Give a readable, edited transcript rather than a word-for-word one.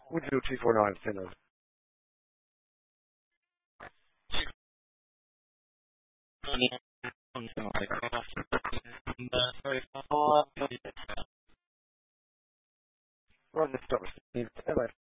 Would you do 249 instead of? Right, let's stop.